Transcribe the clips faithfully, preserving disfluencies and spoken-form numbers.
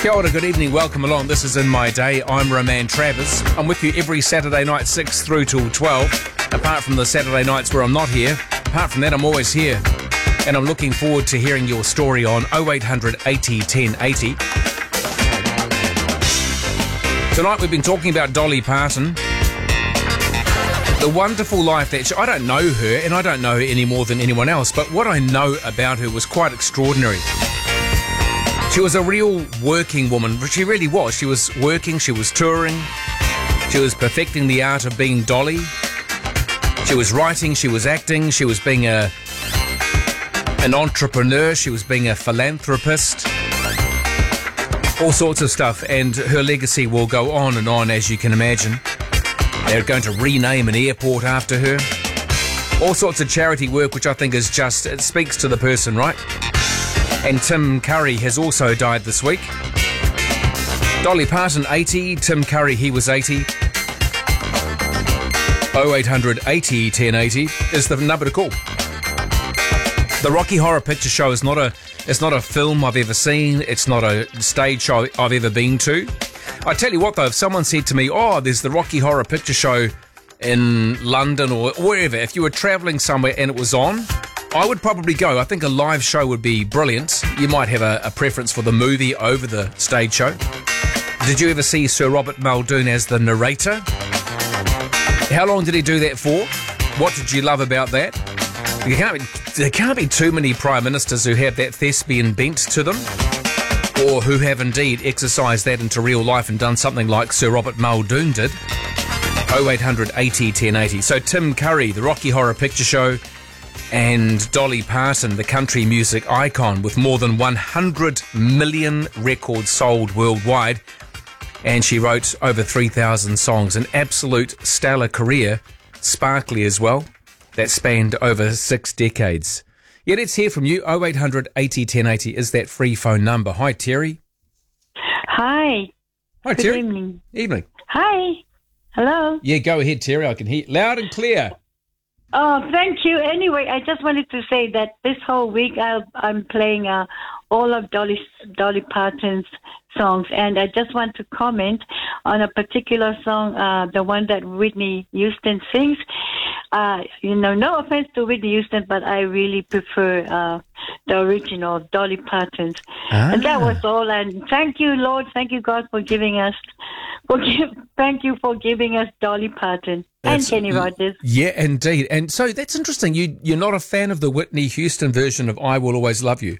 Kia ora, good evening, welcome along. This is In My Day. I'm Roman Travers. I'm with you every Saturday night, six through till twelve. Apart from the Saturday nights where I'm not here, apart from that, I'm always here. And I'm looking forward to hearing your story on oh eight hundred eighty ten eighty. Tonight we've been talking about Dolly Parton. The wonderful life that she, I don't know her, and I don't know her any more than anyone else, but what I know about her was quite extraordinary. She was a real working woman. She really was. She was working, she was touring, she was perfecting the art of being Dolly. She was writing, she was acting, she was being a an entrepreneur, she was being a philanthropist, all sorts of stuff, and her legacy will go on and on, as you can imagine. They're going to rename an airport after her. All sorts of charity work, which I think is just, it speaks to the person, right? And Tim Curry has also died this week. Dolly Parton, eighty. Tim Curry, he was eighty. oh eight hundred eighty ten eighty is the number to call. The Rocky Horror Picture Show is not a it's not a film I've ever seen. It's not a stage show I've ever been to. I tell you what, though, if someone said to me, oh, there's the Rocky Horror Picture Show in London or wherever, if you were travelling somewhere and it was on, I would probably go. I think a live show would be brilliant. You might have a, a preference for the movie over the stage show. Did you ever see Sir Robert Muldoon as the narrator? How long did he do that for? What did you love about that? There can't be, there can't be too many prime ministers who have that thespian bent to them, or who have indeed exercised that into real life and done something like Sir Robert Muldoon did. oh eight hundred eighty ten eighty. So Tim Curry, the Rocky Horror Picture Show, and Dolly Parton, the country music icon with more than one hundred million records sold worldwide. And she wrote over three thousand songs, an absolute stellar career, sparkly as well, that spanned over six decades. Yeah, let's hear from you. oh eight hundred eighty ten eighty is that free phone number. Hi, Terry. Hi. Hi, Good Terry. evening. Evening. Hi. Hello. Yeah, go ahead, Terry. I can hear loud and clear. Oh, thank you. Anyway, I just wanted to say that this whole week I'll, I'm playing uh, all of Dolly, Dolly Parton's songs, and I just want to comment on a particular song, uh, the one that Whitney Houston sings. Uh, you know, no offense to Whitney Houston, but I really prefer uh, the original Dolly Parton's. Ah. And that was all. And thank you, Lord. Thank you, God, for giving us. For give, thank you for giving us Dolly Parton That's, and Kenny Rogers. Yeah, indeed. And so that's interesting. You you're not a fan of the Whitney Houston version of "I Will Always Love You."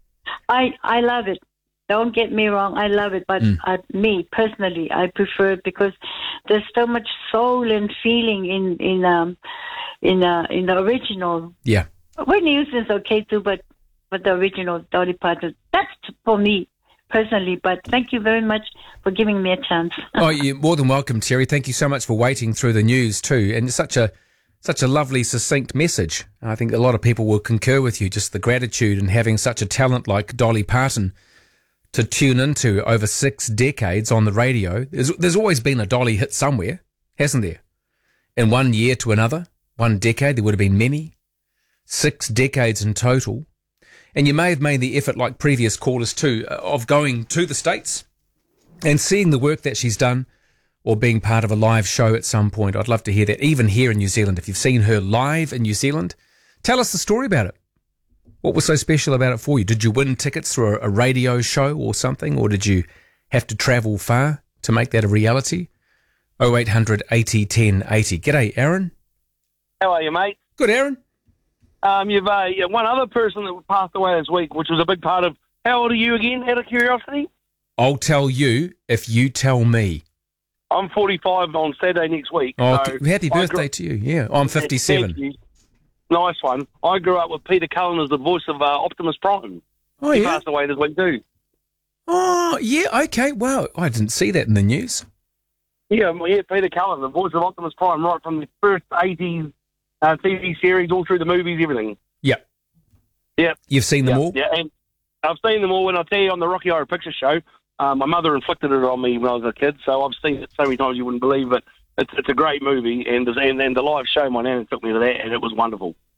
I I love it. Don't get me wrong, I love it, but Mm. uh, me personally, I prefer it because there's so much soul and feeling in in um in uh, in the original. Yeah. Whitney Houston's okay too, but but the original Dolly Parton, that's for me personally. But thank you very much for giving me a chance. Oh, you're more than welcome, Terry. Thank you so much for waiting through the news too, and it's such a such a lovely, succinct message. I think a lot of people will concur with you. Just the gratitude in having such a talent like Dolly Parton to tune into over six decades on the radio. There's, there's always been a Dolly hit somewhere, hasn't there? In one year to another, one decade, there would have been many. Six decades in total. And you may have made the effort, like previous callers too, of going to the States and seeing the work that she's done, or being part of a live show at some point. I'd love to hear that, even here in New Zealand. If you've seen her live in New Zealand, tell us the story about it. What was so special about it for you? Did you win tickets through a, a radio show or something, or did you have to travel far to make that a reality? oh eight hundred eighty ten eighty. G'day, Aaron. How are you, mate? Good, Aaron. Um, you've uh, yeah, one other person that passed away this week, which was a big part of. How old are you again, out of curiosity? I'll tell you if you tell me. I'm forty-five on Saturday next week. Oh, so happy I birthday grew- to you. Yeah, I'm fifty-seven. Thank you. Nice one. I grew up with Peter Cullen as the voice of uh, Optimus Prime. Oh, He yeah? passed away this week too. Oh, yeah, okay. Wow, I didn't see that in the news. Yeah, well, yeah, Peter Cullen, the voice of Optimus Prime, right from the first eighties uh, T V series, all through the movies, everything. Yeah. Yeah. You've seen them yeah, all? Yeah, and I've seen them all, and I tell you, on the Rocky Horror Picture Show, uh, my mother inflicted it on me when I was a kid, so I've seen it so many times you wouldn't believe it. It's, it's a great movie, and, and and the live show, my nan took me to that, and it was wonderful.